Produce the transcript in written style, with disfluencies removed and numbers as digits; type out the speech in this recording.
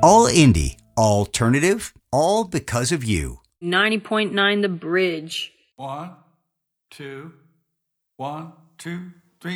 All indie, alternative, all because of you. 90.9 The Bridge. 1, 2, 1, 2,